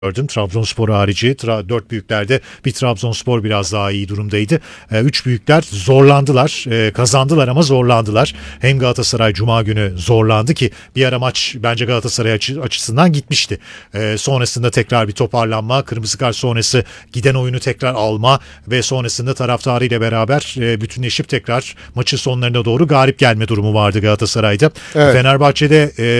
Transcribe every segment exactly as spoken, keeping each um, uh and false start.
gördüm. Trabzonspor harici tra- dört büyüklerde bir Trabzonspor biraz daha iyi durumdaydı. E, üç büyükler zorlandılar. E, kazandılar ama zorlandılar. Hem Galatasaray Cuma günü zorlandı ki bir ara maç bence Galatasaray açı- açısından gitmişti. E, sonrasında tekrar bir toparlanma, kırmızı kart sonrası giden oyunu tekrar alma ve sonrasında taraftarıyla beraber e, bütünleşip tekrar maçın sonlarına doğru galip gelme durumu vardı Galatasaray'da. Evet. Fenerbahçe'de e,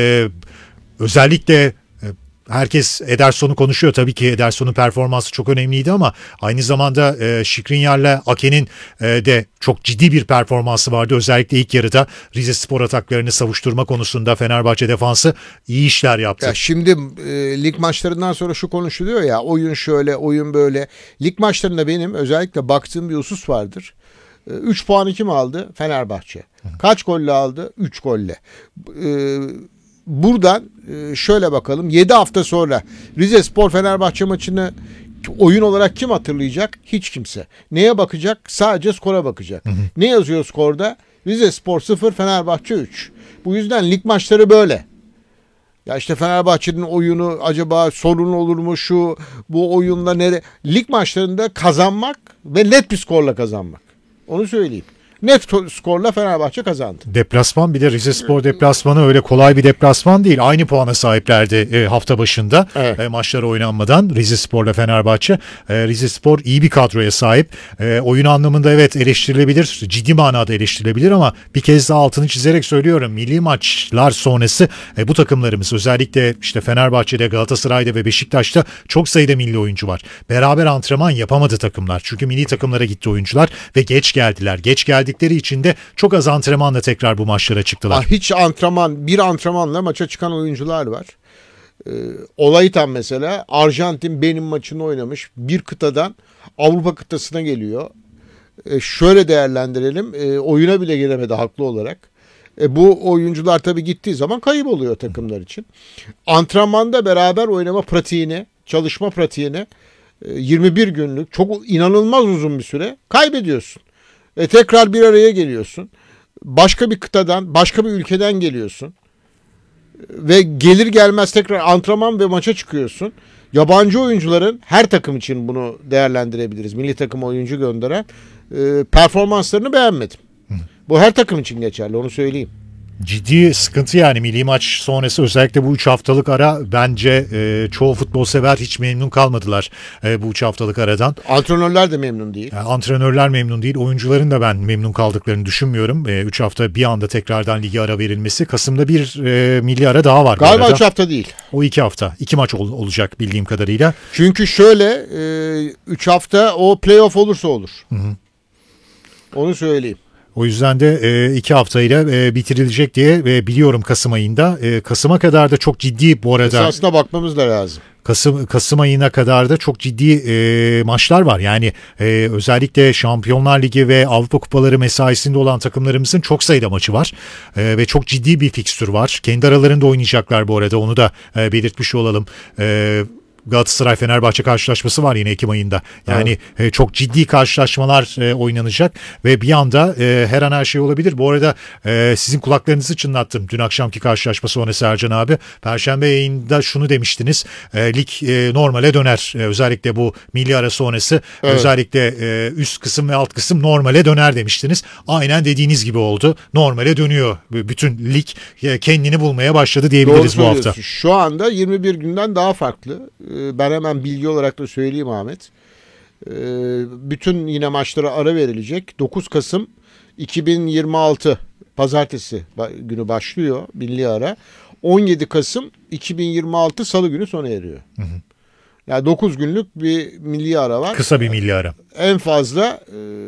özellikle herkes Ederson'u konuşuyor. Tabii ki Ederson'un performansı çok önemliydi ama aynı zamanda e, Skriniar'la Ake'nin e, de çok ciddi bir performansı vardı. Özellikle ilk yarıda Rizespor ataklarını savuşturma konusunda Fenerbahçe defansı iyi işler yaptı. Ya şimdi e, lig maçlarından sonra şu konuşuluyor ya, oyun şöyle, oyun böyle. Lig maçlarında benim özellikle baktığım bir husus vardır. üç puanı kim aldı? Fenerbahçe. Kaç golle aldı? üç golle. E, buradan e, şöyle bakalım. yedi hafta sonra Rizespor Fenerbahçe maçını oyun olarak kim hatırlayacak? Hiç kimse. Neye bakacak? Sadece skora bakacak. Hı hı. Ne yazıyor skorda? Rizespor sıfır, Fenerbahçe üç. Bu yüzden lig maçları böyle. Ya işte Fenerbahçe'nin oyunu acaba sorun olur mu, şu bu oyunla nere? Lig maçlarında kazanmak ve net bir skorla kazanmak. Onu söyleyeyim. Net skorla Fenerbahçe kazandı. Deplasman, bir de Rizespor deplasmanı öyle kolay bir deplasman değil. Aynı puana sahiplerdi e, hafta başında. Evet. E, maçlar oynanmadan Rizespor'la Fenerbahçe. E, Rizespor iyi bir kadroya sahip. E, oyun anlamında evet eleştirilebilir. Ciddi manada eleştirilebilir ama bir kez daha altını çizerek söylüyorum. Milli maçlar sonrası e, bu takımlarımız, özellikle işte Fenerbahçe'de, Galatasaray'da ve Beşiktaş'ta çok sayıda milli oyuncu var. Beraber antrenman yapamadı takımlar. Çünkü milli takımlara gitti oyuncular ve geç geldiler. Geç geldi için de çok az antrenmanla tekrar bu maçlara çıktılar. Ah, hiç antrenman, bir antrenmanla maça çıkan oyuncular var. Ee, Olaytan mesela Arjantin benim maçını oynamış. Bir kıtadan Avrupa kıtasına geliyor. Ee, şöyle değerlendirelim. Ee, oyuna bile gelemedi haklı olarak. E, bu oyuncular tabii gittiği zaman kayıp oluyor takımlar için. Antrenmanda beraber oynama pratiğini, çalışma pratiğini e, yirmi bir günlük çok inanılmaz uzun bir süre kaybediyorsun. E tekrar bir araya geliyorsun. Başka bir kıtadan, başka bir ülkeden geliyorsun. Ve gelir gelmez tekrar antrenman ve maça çıkıyorsun. Yabancı oyuncuların, her takım için bunu değerlendirebiliriz. Milli takım oyuncu gönderen e, performanslarını beğenmedim. Hı. Bu her takım için geçerli, onu söyleyeyim. Ciddi sıkıntı yani milli maç sonrası, özellikle bu üç haftalık ara bence e, çoğu futbol sever hiç memnun kalmadılar e, bu üç haftalık aradan. Antrenörler de memnun değil. Yani antrenörler memnun değil. Oyuncuların da ben memnun kaldıklarını düşünmüyorum. üç e, hafta bir anda tekrardan ligi ara verilmesi. Kasım'da bir e, milli ara daha var. Galiba üç hafta değil. O iki hafta. iki maç ol, olacak bildiğim kadarıyla. Çünkü şöyle üç e, hafta o playoff olursa olur. Hı hı. Onu söyleyeyim. O yüzden de e, iki haftayla e, bitirilecek diye e, biliyorum Kasım ayında. E, Kasım'a kadar da çok ciddi bu arada. Esasına bakmamız da lazım. Kasım Kasım ayına kadar da çok ciddi e, maçlar var. Yani e, özellikle Şampiyonlar Ligi ve Avrupa Kupaları mesaisinde olan takımlarımızın çok sayıda maçı var. E, ve çok ciddi bir fikstür var. Kendi aralarında oynayacaklar bu arada. Onu da e, belirtmiş olalım. E, Galatasaray-Fenerbahçe karşılaşması var yine Ekim ayında. Yani evet. e, çok ciddi karşılaşmalar e, oynanacak ve bir anda e, her an her şey olabilir. Bu arada e, sizin kulaklarınızı çınlattım dün akşamki karşılaşma sonrası Ercan abi. Perşembe yayında şunu demiştiniz. E, lig e, normale döner. E, özellikle bu milli ara sonrası evet. özellikle e, üst kısım ve alt kısım normale döner demiştiniz. Aynen dediğiniz gibi oldu. Normale dönüyor. Bütün lig e, kendini bulmaya başladı diyebiliriz bu hafta. Şu anda yirmi bir günden daha farklı. Ben hemen bilgi olarak da söyleyeyim Ahmet. Bütün yine maçlara ara verilecek. dokuz Kasım iki bin yirmi altı Pazartesi günü başlıyor milli ara. on yedi Kasım iki bin yirmi altı Salı günü sona eriyor. Hı hı. Yani dokuz günlük bir milli ara var. Kısa bir milli ara. En fazla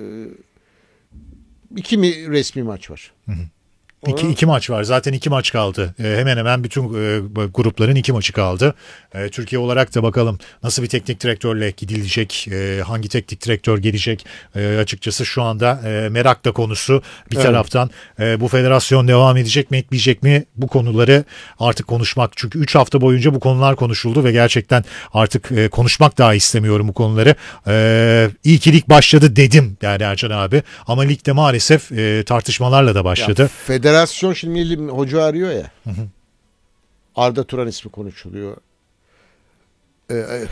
iki resmi maç var. Hı hı. İki, iki maç var. Zaten iki maç kaldı. E, hemen hemen bütün e, grupların iki maçı kaldı. E, Türkiye olarak da bakalım nasıl bir teknik direktörle gidilecek, e, hangi teknik direktör gelecek. E, açıkçası şu anda e, merak da konusu bir evet. taraftan. E, bu federasyon devam edecek mi, etmeyecek mi? Bu konuları artık konuşmak. Çünkü üç hafta boyunca bu konular konuşuldu ve gerçekten artık e, konuşmak daha istemiyorum bu konuları. E, iyi ki lig başladı dedim yani Ercan abi. Ama ligde maalesef e, tartışmalarla da başladı. Ya, Federasyon şimdi milli hoca arıyor ya. Hı hı. Arda Turan ismi konuşuluyor. e,